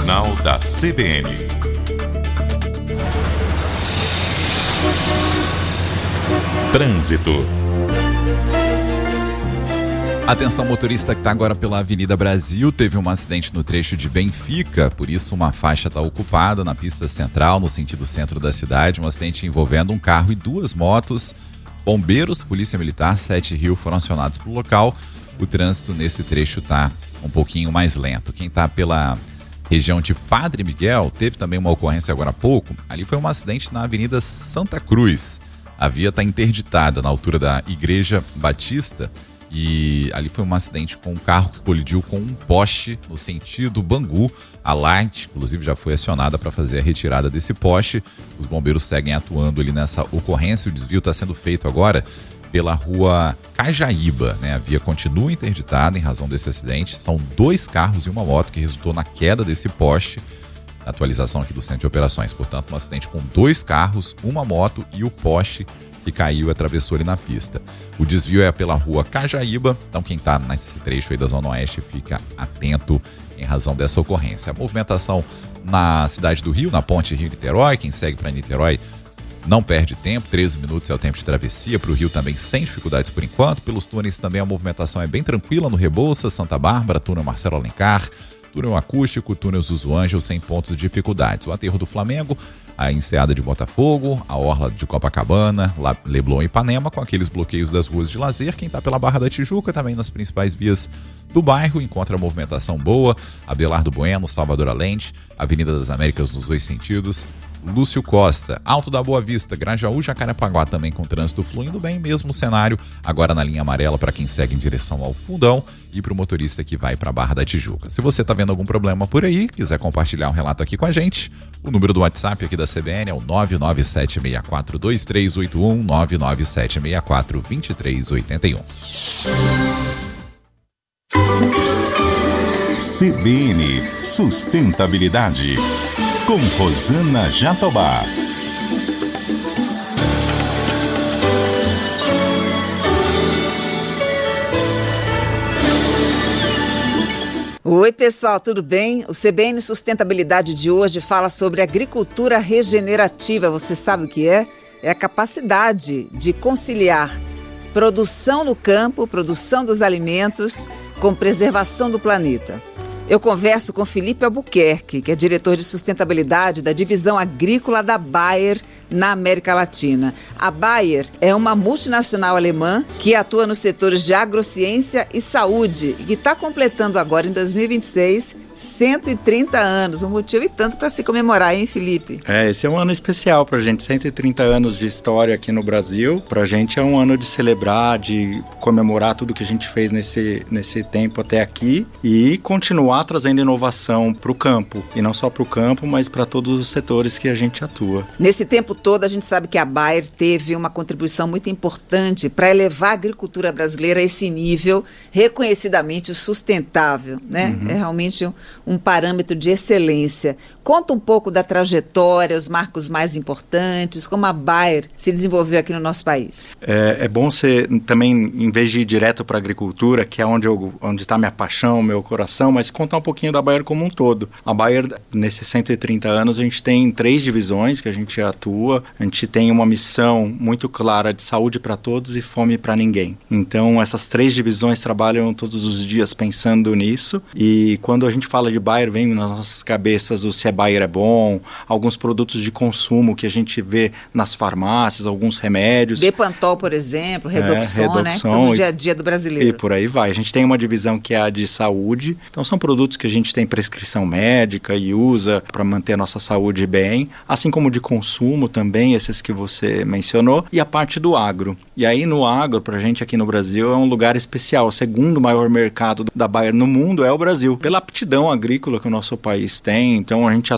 Jornal da CBN. Trânsito. Atenção, motorista que está agora pela Avenida Brasil, teve um acidente no trecho de Benfica, por isso uma faixa está ocupada na pista central, no sentido centro da cidade. Um acidente envolvendo um carro e duas motos. Bombeiros, Polícia Militar, 7 Rio foram acionados para o local. O trânsito nesse trecho está um pouquinho mais lento. Quem está pela região de Padre Miguel, teve também uma ocorrência agora há pouco. Ali foi um acidente na Avenida Santa Cruz. A via está interditada na altura da Igreja Batista e ali foi um acidente com um carro que colidiu com um poste no sentido Bangu. A Light, inclusive, já foi acionada para fazer a retirada desse poste. Os bombeiros seguem atuando ali nessa ocorrência. O desvio está sendo feito agora pela rua Cajaíba, né? A via continua interditada em razão desse acidente. São 2 carros e uma moto que resultou na queda desse poste. Atualização aqui do Centro de Operações. Portanto, um acidente com 2 carros, uma moto e o poste que caiu e atravessou ali na pista. O desvio é pela rua Cajaíba, então quem está nesse trecho aí da Zona Oeste fica atento em razão dessa ocorrência. A movimentação na cidade do Rio, na ponte Rio-Niterói, quem segue para Niterói não perde tempo, 13 minutos é o tempo de travessia, para o Rio também sem dificuldades por enquanto. Pelos túneis também a movimentação é bem tranquila no Rebouças, Santa Bárbara, túnel Marcelo Alencar, túnel Acústico, túnel Zuzu Ângelo sem pontos de dificuldades. O aterro do Flamengo, a enseada de Botafogo, a orla de Copacabana, Leblon e Ipanema, com aqueles bloqueios das ruas de lazer. Quem está pela Barra da Tijuca, também nas principais vias do bairro, encontra a movimentação boa. Abelardo Bueno, Salvador Allende, Avenida das Américas nos 2 sentidos. Lúcio Costa, Alto da Boa Vista, Grajaú, Jacarepaguá também com trânsito fluindo bem, mesmo cenário agora na linha amarela para quem segue em direção ao Fundão e para o motorista que vai para a Barra da Tijuca. Se você está vendo algum problema por aí, quiser compartilhar um relato aqui com a gente, o número do WhatsApp aqui da CBN é o 997642381, 997642381. CBN Sustentabilidade, com Rosana Jatobá. Oi pessoal, tudo bem? O CBN Sustentabilidade de hoje fala sobre agricultura regenerativa. Você sabe o que é? É a capacidade de conciliar produção no campo, produção dos alimentos, com preservação do planeta. Eu converso com Felipe Albuquerque, que é diretor de sustentabilidade da divisão agrícola da Bayer na América Latina. A Bayer é uma multinacional alemã que atua nos setores de agrociência e saúde e que está completando agora, em 2026, 130 anos. Um motivo e tanto para se comemorar, hein, Felipe? Esse é um ano especial para a gente. 130 anos de história aqui no Brasil. Para a gente é um ano de celebrar, de comemorar tudo que a gente fez nesse tempo até aqui e continuar trazendo inovação para o campo. E não só para o campo, mas para todos os setores que a gente atua. Nesse tempo todo, a gente sabe que a Bayer teve uma contribuição muito importante para elevar a agricultura brasileira a esse nível reconhecidamente sustentável, né? É realmente um parâmetro de excelência. Conta um pouco da trajetória, os marcos mais importantes, como a Bayer se desenvolveu aqui no nosso país. É bom você também, em vez de ir direto para a agricultura, que é onde está minha paixão, meu coração, mas contar um pouquinho da Bayer como um todo. A Bayer, nesses 130 anos, a gente tem 3 divisões que a gente atua. A gente tem uma missão muito clara de saúde para todos e fome para ninguém. Então, essas 3 divisões trabalham todos os dias pensando nisso. E quando a gente fala de Bayer, vem nas nossas cabeças o se é Bayer é bom, alguns produtos de consumo que a gente vê nas farmácias, alguns remédios. Bepantol, por exemplo, Redoxon, né? No dia a dia do brasileiro. E por aí vai. A gente tem uma divisão que é a de saúde. Então, são produtos que a gente tem prescrição médica e usa para manter a nossa saúde bem, assim como de consumo também, esses que você mencionou, e a parte do agro. E aí no agro, pra gente aqui no Brasil, é um lugar especial. O segundo maior mercado da Bayer no mundo é o Brasil, pela aptidão agrícola que o nosso país tem. Então a gente